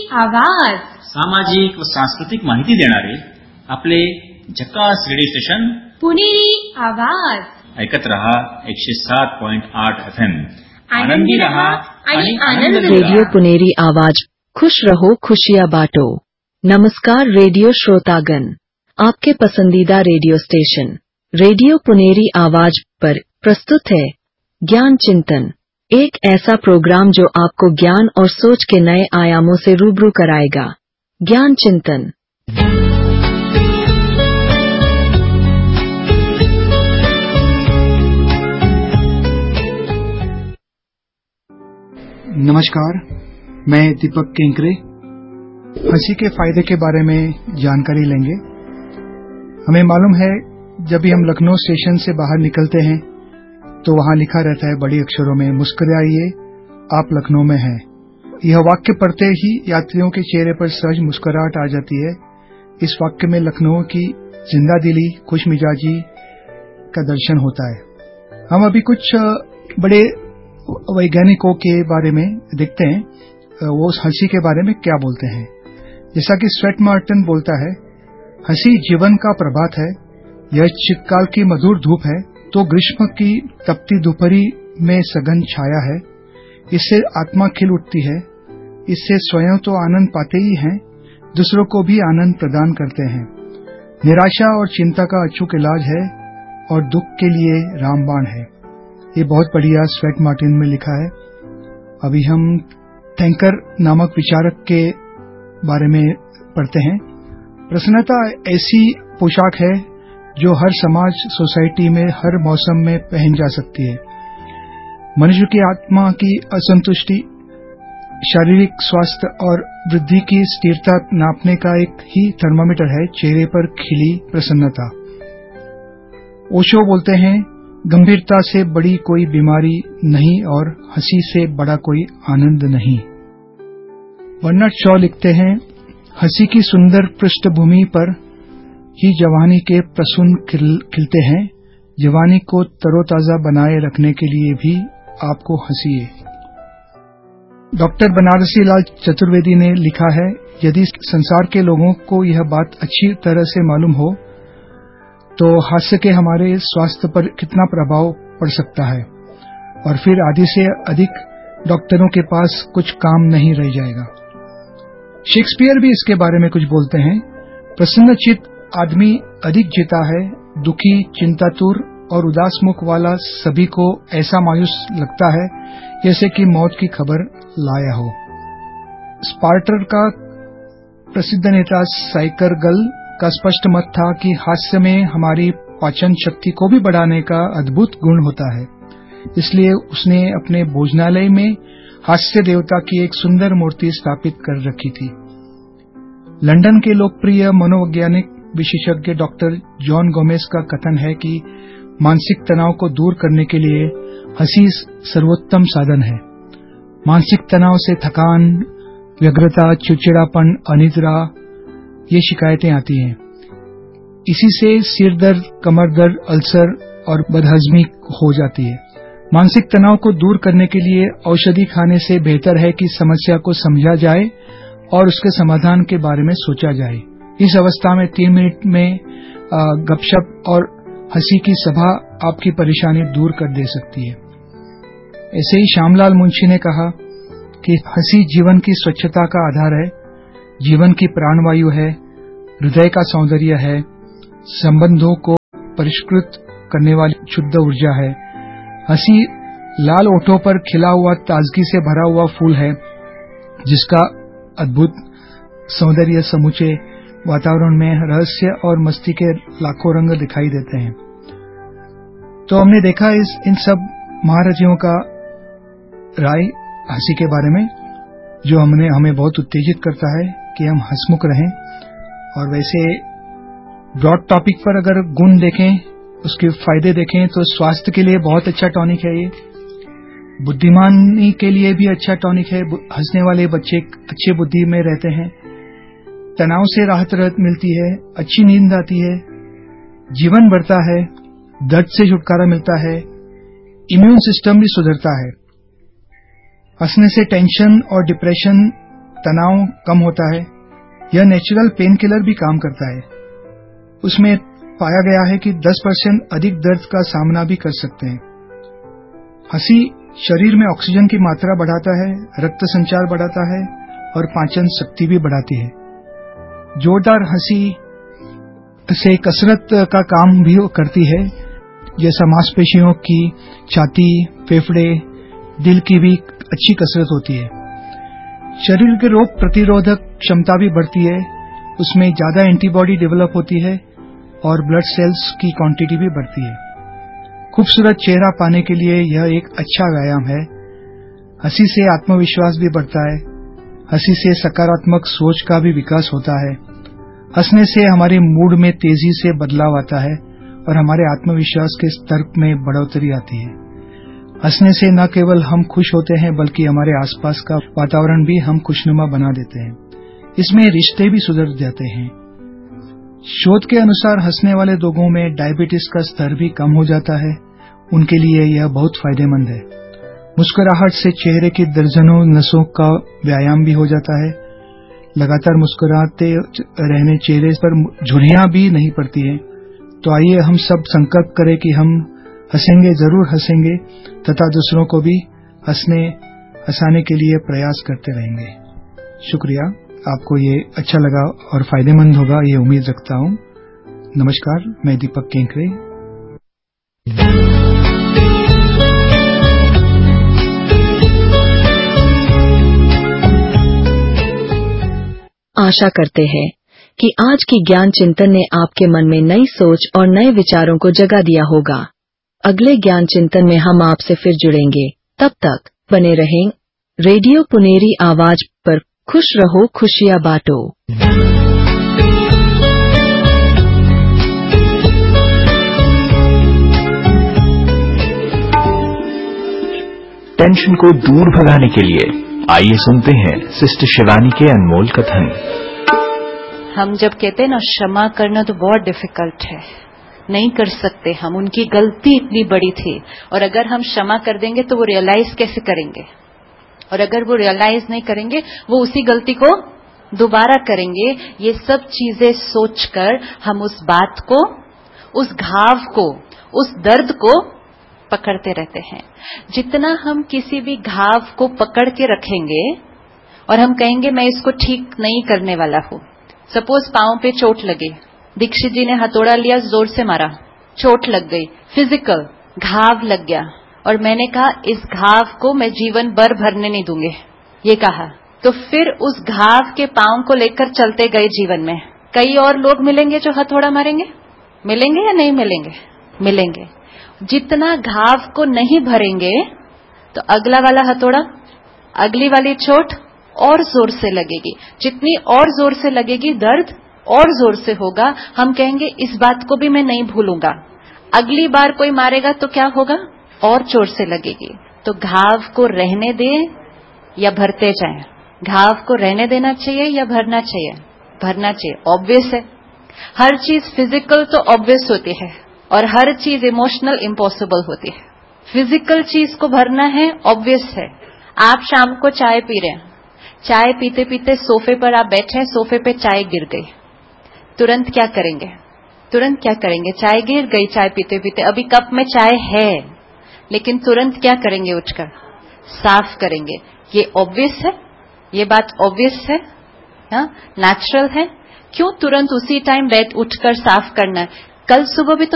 आवाज सामाजिक व सांस्कृतिक माहिती देणारे आपले झकास रेडिओ स्टेशन पुणेरी आवाज. ऐकत रहा 107.8 FM. आनंदी रहा आणि आनंद रेडियो पुनेरी आवाज. खुश रहो, खुशियाँ बांटो. नमस्कार रेडियो श्रोतागण, आपके पसंदीदा रेडियो स्टेशन रेडियो पुनेरी आवाज पर प्रस्तुत है ज्ञान चिंतन, एक ऐसा प्रोग्राम जो आपको ज्ञान और सोच के नए आयामों से रूबरू कराएगा. ज्ञान चिंतन. नमस्कार, मैं दीपक केंकरे. हंसी के फायदे के बारे में जानकारी लेंगे. हमें मालूम है जब भी हम लखनऊ स्टेशन से बाहर निकलते हैं तो वहां लिखा रहता है बड़ी अक्षरों में, मुस्कुराइए आप लखनऊ में हैं. यह वाक्य पढ़ते ही यात्रियों के चेहरे पर सहज मुस्कुराहट आ जाती है. इस वाक्य में लखनऊ की जिंदादिली, खुशमिजाजी का दर्शन होता है. हम अभी कुछ बड़े वैज्ञानिकों के बारे में देखते हैं, वो हंसी के बारे में क्या बोलते हैं. जैसा कि स्वेट मार्टिन बोलता है, हंसी जीवन का प्रभात है, यह शीतकाल की मधुर धूप है तो ग्रीष्म की तपती दोपहरी में सघन छाया है. इससे आत्मा खिल उठती है. इससे स्वयं तो आनंद पाते ही हैं, दूसरों को भी आनंद प्रदान करते हैं. निराशा और चिंता का अचूक इलाज है और दुख के लिए रामबाण है. ये बहुत बढ़िया स्वेट मार्टिन में लिखा है. अभी हम थैंकर नामक विचारक के बारे में पढ़ते हैं. प्रसन्नता ऐसी पोशाक है जो हर समाज, सोसाइटी में हर मौसम में पहन जा सकती है. मनुष्य की आत्मा की असंतुष्टि, शारीरिक स्वास्थ्य और वृद्धि की स्थिरता नापने का एक ही थर्मामीटर है चेहरे पर खिली प्रसन्नता. ओशो बोलते हैं, गंभीरता से बड़ी कोई बीमारी नहीं और हंसी से बड़ा कोई आनंद नहीं. बर्नार्ड शॉ लिखते हैं, हंसी की सुंदर पृष्ठभूमि पर ही जवानी के प्रसून खिलते हैं. जवानी को तरोताजा बनाए रखने के लिए भी आपको हंसिए. डॉक्टर बनारसी लाल चतुर्वेदी ने लिखा है, यदि संसार के लोगों को यह बात अच्छी तरह से मालूम हो तो हास्य के हमारे स्वास्थ्य पर कितना प्रभाव पड़ सकता है और फिर आधे से अधिक डॉक्टरों के पास कुछ काम नहीं रह जाएगा. शेक्सपियर भी इसके बारे में कुछ बोलते हैं, प्रसन्नचित्त आदमी अधिक जीता है, दुखी, चिंतातुर और उदास मुख वाला सभी को ऐसा मायूस लगता है जैसे कि मौत की खबर लाया हो. स्पार्टर का प्रसिद्ध नेता साइकरगल का स्पष्ट मत था कि हास्य में हमारी पाचन शक्ति को भी बढ़ाने का अद्भुत गुण होता है. इसलिए उसने अपने भोजनालय में हास्य देवता की एक सुंदर मूर्ति स्थापित कर रखी थी. लंदन के लोकप्रिय मनोवैज्ञानिक विशेषज्ञ डॉक्टर जॉन गोमेज का कथन है कि मानसिक तनाव को दूर करने के लिए हंसी सर्वोत्तम साधन है. मानसिक तनाव से थकान, व्यग्रता, चिड़चिड़ापन, अनिद्रा ये शिकायतें आती हैं. इसी से सिर दर्द, कमर दर्द, अल्सर और बदहजमी हो जाती है. मानसिक तनाव को दूर करने के लिए औषधि खाने से बेहतर है कि समस्या को समझा जाए और उसके समाधान के बारे में सोचा जाए. इस अवस्था में 3 मिनट में गपशप और हंसी की सभा आपकी परेशानी दूर कर दे सकती है. ऐसे ही श्यामलाल मुंशी ने कहा कि हंसी जीवन की स्वच्छता का आधार है, जीवन की प्राणवायु है, हृदय का सौंदर्य है, संबंधों को परिष्कृत करने वाली शुद्ध ऊर्जा है. हंसी लाल ओठों पर खिला हुआ ताजगी से भरा हुआ फूल है जिसका अद्भुत सौंदर्य समूचे वातावरण में रहस्य और मस्ती के लाखों रंग दिखाई देते हैं. तो हमने देखा इन सब महारथियों का राय हंसी के बारे में, जो हमें बहुत उत्तेजित करता है कि हम हंसमुख रहें. और वैसे ब्रॉड टॉपिक पर अगर गुण देखें, उसके फायदे देखें तो स्वास्थ्य के लिए बहुत अच्छा टॉनिक है. ये बुद्धिमानी के लिए भी अच्छा टॉनिक है. हंसने वाले बच्चे अच्छी बुद्धि में रहते हैं. तनाव से राहत मिलती है, अच्छी नींद आती है, जीवन बढ़ता है, दर्द से छुटकारा मिलता है, इम्यून सिस्टम भी सुधरता है. हंसने से टेंशन और डिप्रेशन तनाव कम होता है। यह नेचुरल पेन किलर भी काम करता है। उसमें पाया गया है कि 10% अधिक दर्द का सामना भी कर सकते हैं। हंसी शरीर में ऑक्सीजन की मात्रा बढ़ाता है, रक्त संचार बढ़ाता है और पाचन शक्ति भी बढ़ाती है। जोरदार हंसी से कसरत का काम भी करती है, जैसा मांसपेशियों की, छाती, फेफड़े, दिल की भी अच्छी कसरत होती है। शरीर के रोग प्रतिरोधक क्षमता भी बढ़ती है, उसमें ज्यादा एंटीबॉडी डेवलप होती है और ब्लड सेल्स की क्वांटिटी भी बढ़ती है। खूबसूरत चेहरा पाने के लिए यह एक अच्छा व्यायाम है। हंसी से आत्मविश्वास भी बढ़ता है। हंसी से सकारात्मक सोच का भी विकास होता है। हंसने से हमारे मूड में तेजी से बदलाव आता है और हमारे आत्मविश्वास के स्तर में बढ़ोतरी आती है। हंसने से न केवल हम खुश होते हैं बल्कि हमारे आसपास का वातावरण भी हम खुशनुमा बना देते हैं। इसमें रिश्ते भी सुधर जाते हैं। शोध के अनुसार हंसने वाले लोगों में डायबिटीज का स्तर भी कम हो जाता है। उनके लिए यह बहुत फायदेमंद है। मुस्कुराहट से चेहरे की दर्जनों नसों का व्यायाम भी हो जाता है। लगातार मुस्कुराते रहने चेहरे पर झुर्रियां भी नहीं पड़ती है। तो आइए हम सब संकल्प करें कि हम हंसेंगे, जरूर हंसेंगे तथा दूसरों को भी हंसाने के लिए प्रयास करते रहेंगे। शुक्रिया। आपको ये अच्छा लगा और फायदेमंद होगा, ये उम्मीद रखता हूं। नमस्कार, मैं दीपक केंकरे। आशा करते हैं कि आज की ज्ञान चिंतन ने आपके मन में नई सोच और नए विचारों को जगा दिया होगा। अगले ज्ञान चिंतन में हम आपसे फिर जुड़ेंगे। तब तक बने रहें रेडियो पुनेरी आवाज पर। खुश रहो, खुशियां बांटो। टेंशन को दूर भगाने के लिए आइए सुनते हैं सिस्टर शिवानी के अनमोल कथन। हम जब कहते हैं ना क्षमा करना तो बहुत डिफिकल्ट है, नहीं कर सकते हम, उनकी गलती इतनी बड़ी थी और अगर हम क्षमा कर देंगे तो वो रियलाइज कैसे करेंगे, और अगर वो रियलाइज नहीं करेंगे वो उसी गलती को दोबारा करेंगे। ये सब चीजें सोचकर हम उस बात को, उस घाव को, उस दर्द को पकड़ते रहते हैं। जितना हम किसी भी घाव को पकड़ के रखेंगे और हम कहेंगे मैं इसको ठीक नहीं करने वाला हूं। सपोज पांव पे चोट लगी, दीक्षित जी ने हथौड़ा लिया, जोर से मारा, चोट लग गई, फिजिकल घाव लग गया और मैंने कहा इस घाव को मैं जीवन भर भरने नहीं दूंगी, ये कहा। तो फिर उस घाव के पांव को लेकर चलते गए जीवन में। कई और लोग मिलेंगे जो हथौड़ा मारेंगे, मिलेंगे या नहीं मिलेंगे? मिलेंगे। जितना घाव को नहीं भरेंगे तो अगला वाला हथौड़ा, अगली वाली चोट और जोर से लगेगी। जितनी और जोर से लगेगी दर्द और जोर से होगा। हम कहेंगे इस बात को भी मैं नहीं भूलूंगा। अगली बार कोई मारेगा तो क्या होगा? और जोर से लगेगी। तो घाव को रहने दें या भरते जाएं? घाव को रहने देना चाहिए या भरना चाहिए? भरना चाहिए। ऑब्वियस है, हर चीज फिजिकल तो ऑब्वियस होती है और हर चीज इमोशनल इम्पॉसिबल होती है। फिजिकल चीज को भरना है, ऑब्वियस है। आप शाम को चाय पी रहे हैं, चाय पीते पीते सोफे पर आप बैठे हैं, सोफे पे चाय गिर गई, तुरंत क्या करेंगे? तुरंत क्या करेंगे? चाय गिर गई चाय पीते पीते, अभी कप में चाय है लेकिन तुरंत क्या करेंगे? उठकर साफ करेंगे। ये ऑब्वियस है, ये बात ऑब्वियस है, नेचुरल है। क्यों तुरंत उसी टाइम उठकर साफ करना है? कल सुबह भी तो